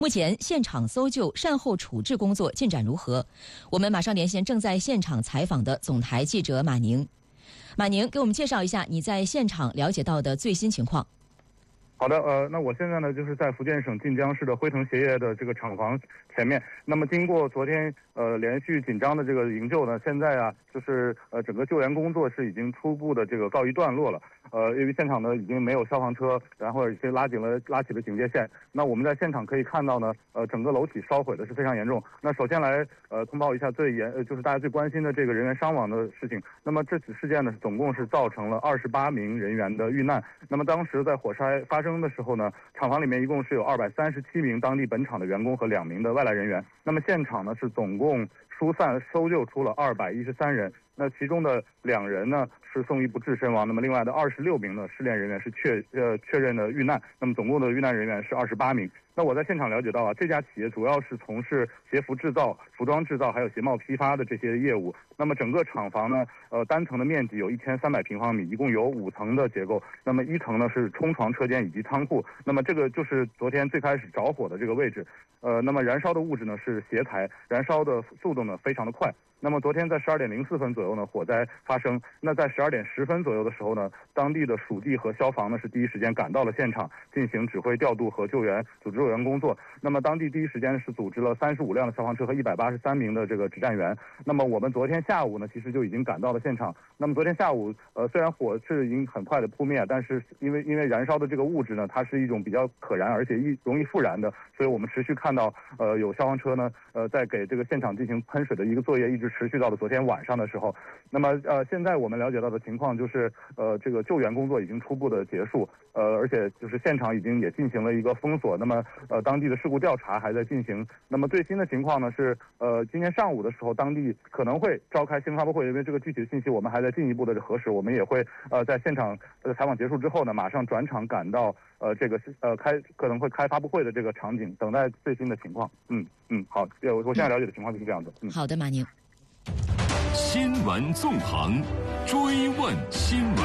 目前现场搜救善后处置工作进展如何？我们马上连线正在现场采访的总台记者马宁。马宁，给我们介绍一下你在现场了解到的最新情况。 好的，那我现在呢就是在福建省晋江市的辉腾鞋业的这个厂房前面。那么经过昨天连续紧张的这个营救呢，现在啊就是整个救援工作是已经初步的这个告一段落了。因为现场呢已经没有消防车，然后已经拉起了警戒线。那我们在现场可以看到呢，整个楼体烧毁的是非常严重。那首先来通报一下就是大家最关心的这个人员伤亡的事情。那么这起事件呢总共是造成了28名人员的遇难。那么当时在火灾发生的时候呢，厂房里面一共是有237名当地本厂的员工和2名的外来人员。那么现场呢是总共疏散搜救出了213人。那其中的2人呢是送医不治身亡，那么另外的26名的失联人员是确认的遇难，那么总共的遇难人员是28名。那我在现场了解到啊，这家企业主要是从事鞋服制造、服装制造还有鞋帽批发的这些业务。那么整个厂房呢，单层的面积有1300平方米，一共有5层的结构。那么1层呢是冲床车间以及仓库。那么这个就是昨天最开始着火的这个位置。那么燃烧的物质呢是鞋材，燃烧的速度呢非常的快。那么昨天在12点04分左右呢，火灾发生。那在12点10分左右的时候呢，当地的属地和消防呢是第一时间赶到了现场，进行指挥调度和组织救援工作。那么当地第一时间是组织了35辆的消防车和183名的这个指战员。那么我们昨天下午呢，其实就已经赶到了现场。那么昨天下午，虽然火是已经很快的扑灭，但是因为燃烧的这个物质呢，它是一种比较可燃而且容易复燃的，所以我们持续看到有消防车呢在给这个现场进行喷水的一个作业，一直持续到了昨天晚上的时候。那么现在我们了解到的情况就是这个救援工作已经初步的结束，而且就是现场已经也进行了一个封锁。那么当地的事故调查还在进行。那么最新的情况呢是今天上午的时候，当地可能会召开新闻发布会，因为这个具体的信息我们还在进一步的核实。我们也会在现场采访结束之后呢，马上转场赶到可能会开发布会的这个场景，等待最新的情况。好，我现在了解的情况就是这样的。 好的，马宁。 新闻纵横，追问新闻。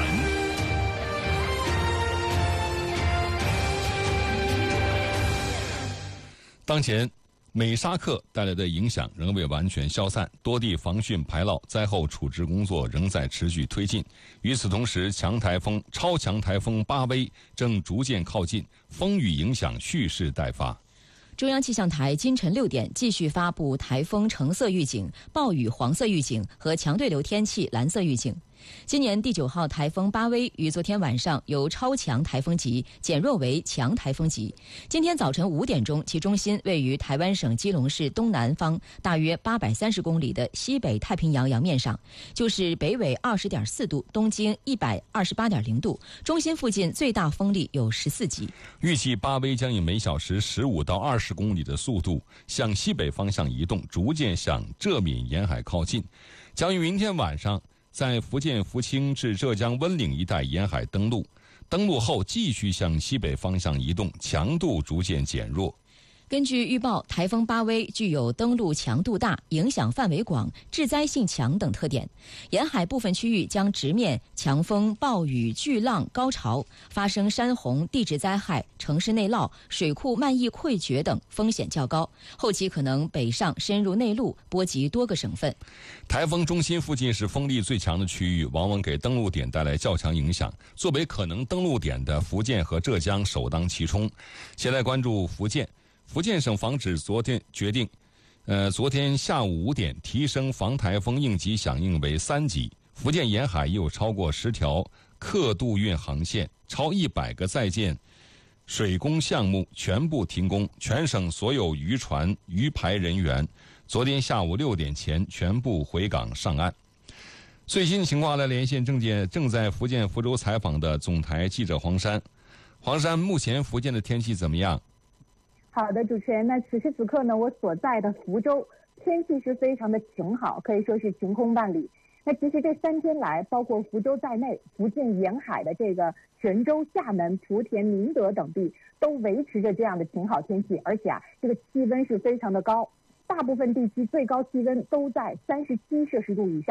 当前美沙克带来的影响仍未完全消散，多地防汛排涝灾后处置工作仍在持续推进。与此同时，超强台风巴威正逐渐靠近，风雨影响蓄势待发。 中央气象台今晨6点继续发布台风橙色预警、暴雨黄色预警和强对流天气蓝色预警。今年第9号台风巴威于昨天晚上由超强台风级减弱为强台风级。今天早晨5点钟，其中心位于台湾省基隆市东南方大约830公里的西北太平洋洋面上，就是北纬20.4度，东经128.0度，中心附近最大风力有14级。 预计巴威将以每小时15到20公里的速度向西北方向移动，逐渐向浙闽沿海靠近，将于明天晚上在福建福清至浙江温岭一带沿海登陆后继续向西北方向移动，强度逐渐减弱。 根据预报，台风巴威具有登陆强度大、影响范围广、致灾性强等特点，沿海部分区域将直面强风、暴雨、巨浪、高潮，发生山洪、地质灾害、城市内涝、水库漫溢溃决等，风险较高。后期可能北上深入内陆，波及多个省份。 台风中心附近是风力最强的区域，往往给登陆点带来较强影响。作为可能登陆点的福建和浙江首当其冲。现在关注福建。福建省防指昨天决定，昨天下午5点提升防台风应急响应为3级。福建沿海已有超过10条客渡运航线，超100个在建水工项目全部停工，全省所有渔船渔排人员昨天下午6点前全部回港上岸。最新情况来连线正在福建福州采访的总台记者黄山。黄山，目前福建的天气怎么样？ 好的，主持人，那此时此刻呢，我所在的福州天气是非常的晴好，可以说是晴空万里。那其实这3天来，包括福州在内，福建沿海的这个泉州、厦门、莆田、明德等地都维持着这样的晴好天气，而且这个气温是非常的高，大部分地区最高气温都在37摄氏度以上，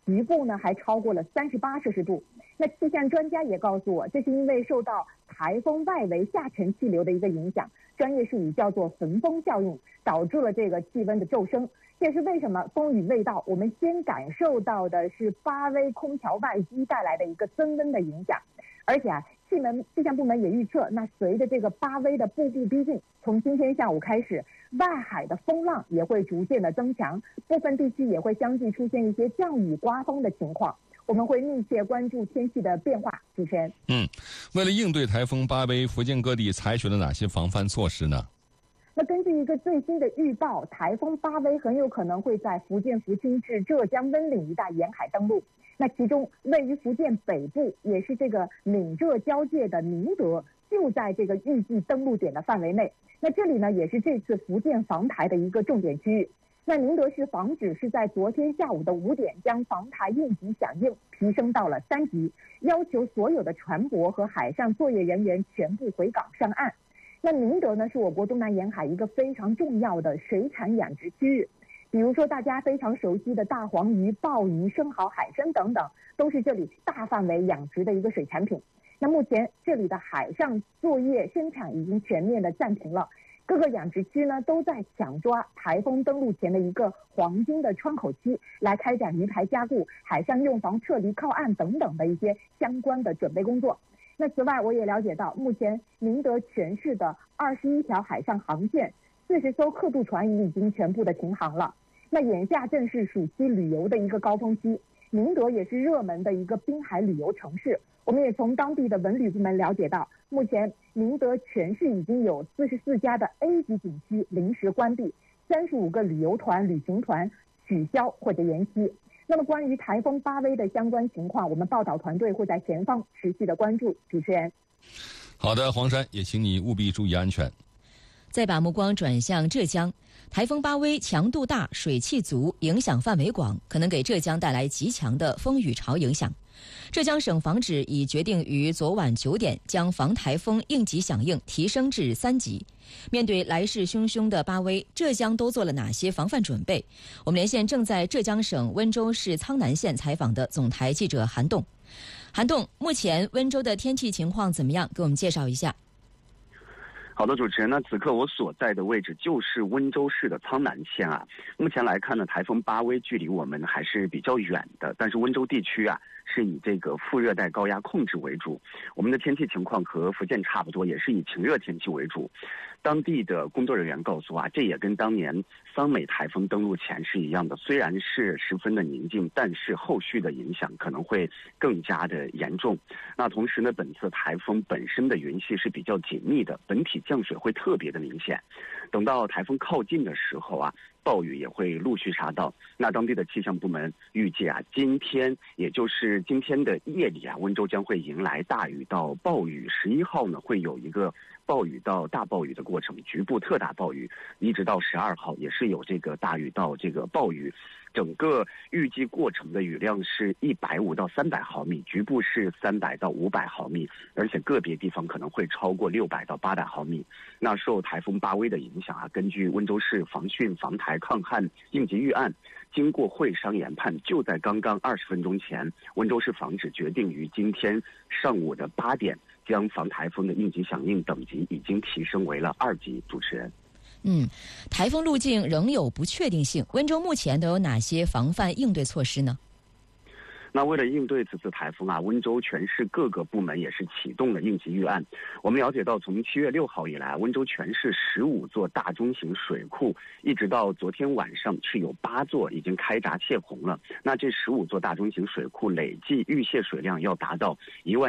局部呢还超过了38摄氏度。那气象专家也告诉我，这是因为受到台风外围下沉气流的一个影响，专业术语叫做焚风效应，导致了这个气温的骤升。这也是为什么风雨未到，我们先感受到的是巴威空调外机带来的一个增温的影响。而且气象部门也预测，那随着这个巴威的步步逼近，从今天下午开始，外海的风浪也会逐渐的增强，部分地区也会相继出现一些降雨刮风的情况。我们会密切关注天气的变化。主持人， 为了应对台风巴威，福建各地采取了哪些防范措施呢？ 那根据一个最新的预报，台风巴威很有可能会在福建福清至浙江温岭一带沿海登陆。那其中位于福建北部，也是这个闽浙交界的宁德，就在这个预计登陆点的范围内。那这里呢，也是这次福建防台的一个重点区域。那宁德市防指是在昨天下午的5点将防台应急响应提升到了3级，要求所有的船舶和海上作业人员全部回港上岸。那宁德呢，是我国东南沿海一个非常重要的水产养殖区域，比如说大家非常熟悉的大黄鱼、鲍鱼、生蚝、海参等等，都是这里大范围养殖的一个水产品。那目前这里的海上作业生产已经全面的暂停了，各个养殖区呢都在抢抓台风登陆前的一个黄金的窗口期，来开展鱼排加固、海上用房撤离靠岸等等的一些相关的准备工作。那此外，我也了解到，目前宁德全市的21条海上航线、40艘客渡船已经全部的停航了。那眼下正是暑期旅游的一个高峰期，宁德也是热门的一个滨海旅游城市。我们也从当地的文旅部门了解到，目前宁德全市已经有44家的 A 级景区临时关闭，35个旅游团、旅行团取消或者延期。那么关于台风巴威的相关情况，我们报道团队会在前方持续的关注。主持人， 好的，黄山，也请你务必注意安全。 再把目光转向浙江，台风巴威强度大、水汽足，影响范围广，可能给浙江带来极强的风雨潮影响。浙江省防指已决定于昨晚9点将防台风应急响应提升至3级。面对来势汹汹的巴威，浙江都做了哪些防范准备？我们连线正在浙江省温州市苍南县采访的总台记者韩栋。韩栋，目前温州的天气情况怎么样？给我们介绍一下。 好的，主持人，那此刻我所在的位置就是温州市的苍南县啊。目前来看呢，台风巴威距离我们还是比较远的，但是温州地区啊是以这个副热带高压控制为主。我们的天气情况和福建差不多，也是以晴热天气为主。当地的工作人员告诉啊，这也跟当年桑美台风登陆前是一样的，虽然是十分的宁静，但是后续的影响可能会更加的严重。那同时呢，本次台风本身的云系是比较紧密的，本体降水会特别的明显。等到台风靠近的时候啊，暴雨也会陆续杀到。那当地的气象部门预计啊，今天也就是今天的夜里啊，温州将会迎来大雨到暴雨，11号呢会有一个暴雨到大暴雨的过程，局部特大暴雨，一直到12号也是有这个大雨到这个暴雨。整个预计过程的雨量是150到300毫米，局部是300到500毫米，而且个别地方可能会超过600到800毫米。那受台风巴威的影响啊，根据温州市防汛防台抗旱应急预案，经过会商研判，就在刚刚20分钟前，温州市防指决定于今天上午的8点，将防台风的应急响应等级已经提升为了2级。主持人。 台风路径仍有不确定性，温州目前都有哪些防范应对措施呢？ 那为了应对此次台风啊，温州全市各个部门也是启动了应急预案。我们了解到，从7月6号以来，温州全市15座大中型水库，一直到昨天晚上是有8座已经开闸泄洪了。那这15座大中型水库累计预泄水量要达到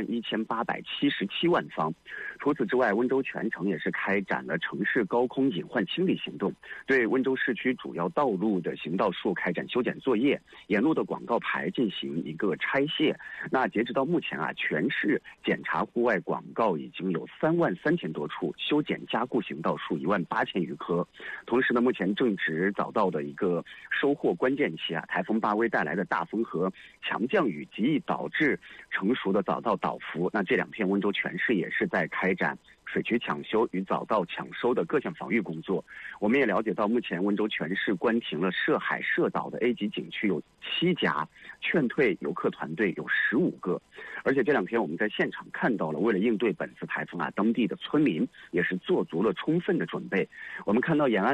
11877万方。除此之外，温州全城也是开展了城市高空隐患清理行动，对温州市区主要道路的行道树开展修剪作业，沿路的广告牌进行一个拆卸。那截止到目前啊，全市检查户外广告已经有33000多处，修剪加固行道树18000余棵。同时呢，目前正值早稻的一个收获关键期啊，台风巴威带来的大风和强降雨极易导致成熟的早稻倒伏。那这2天温州全市也是在开展水渠抢修与早稻抢收的各项防御工作。我们也了解到，目前温州全市关停了涉海涉岛的 A 级景区有7家，劝退游客团队有15个。而且这2天我们在现场看到了，为了应对本次台风当地的村民也是做足了充分的准备。我们看到沿岸